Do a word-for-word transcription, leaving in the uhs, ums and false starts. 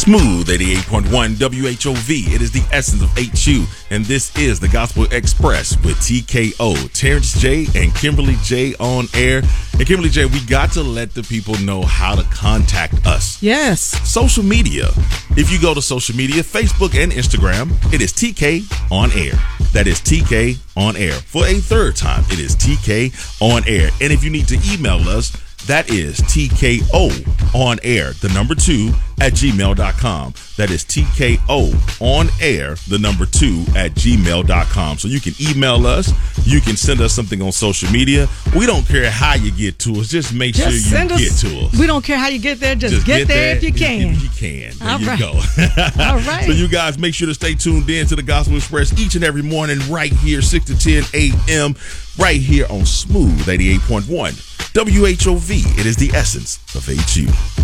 Smooth eighty-eight point one W H O V. It is the essence of H U, and this is the Gospel Express with T K O, Terrence J. and Kimberly J. on air. And Kimberly J., we got to let the people know how to contact us. Yes. Social media. If you go to social media, Facebook and Instagram, it is T K on air. That is T K on air. For a third time, it is T K on air. And if you need to email us, that is T K O on air, the number two at gmail dot com. That is T K O on air, the number two at gmail dot com. So you can email us. You can send us something on social media. We don't care how you get to us. Just make just sure you us, get to us. We don't care how you get there. Just, just get, get there, there if you can. If you can. There All you right. go. All right. So you guys make sure to stay tuned in to the Gospel Express each and every morning right here, six to ten a.m. right here on Smooth eighty-eight point one W H O V. It is the essence of H U.